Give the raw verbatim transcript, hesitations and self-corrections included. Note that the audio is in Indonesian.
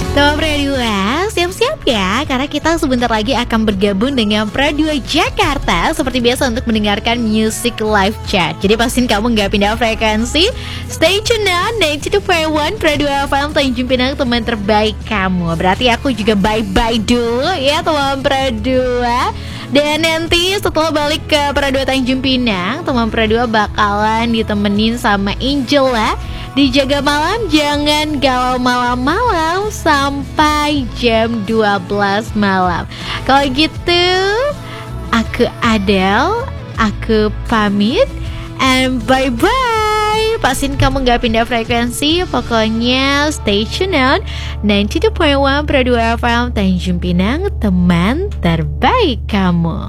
Teman Pradua, siap-siap ya, karena kita sebentar lagi akan bergabung dengan Pradua Jakarta seperti biasa untuk mendengarkan music live chat. Jadi pastiin kamu nggak pindah frekuensi. Stay tune on sembilan puluh dua koma satu Pradua F M Tanjung Pinang, teman terbaik kamu. Berarti aku juga bye-bye dulu ya teman Pradua. Dan nanti setelah balik ke Pradua Tanjung Pinang, teman Pradua bakalan ditemenin sama Angela di Jaga Malam. Jangan galau malam-malam sampai jam dua belas malam. Kalau gitu, aku Adele, aku pamit and bye-bye. Pastiin kamu gak pindah frekuensi. Pokoknya stay tune on sembilan puluh dua koma satu Pradua F M Tanjung Pinang, teman terbaik kamu.